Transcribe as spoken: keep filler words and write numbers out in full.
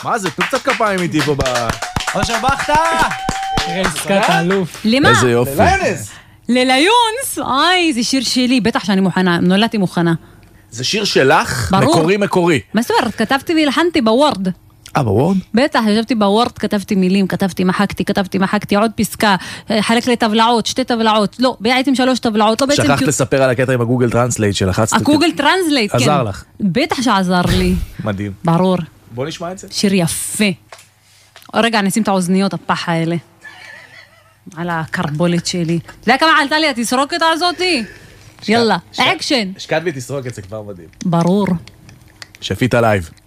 מה זה? תנו קצת כפיים איתי פה ב... אושר בכתה! חזקת האלוף. למה? איזה יופי. ליונס! לליונס? אוי, זה שיר שלי, בטח שאני מוכנה, נולדתי מוכנה. זה שיר שלך? ברור. מקורי מקורי. מה זאת אומרת? כתבתי והלחנתי בוורד. אה, בוורד? בטח, ישבתי בוורד, כתבתי מילים, כתבתי, מחקתי, כתבתי, מחקתי, עוד פסקה, חלק לטבלאות, שתי טבלאות, לא, בעצם שלוש טבלאות, לא בעצם... שכחת לספר על הקטע עם הגוגל טרנסלייט שלחצת. הגוגל טרנסלייט, כן. עזר לך. בטח שעזר לי. מדהים. ברור. בוא נשמע את זה. שיר יפה. רגע, נשים את האוזניות, הפח האלה. על הקרבולת שלי. אתה יודע כמה עלתה לי התסרוקת הזאתי? יאללה, אקשן. השקעת בי תסרוק את זה כבר מדהים. ברור. שפית לייב.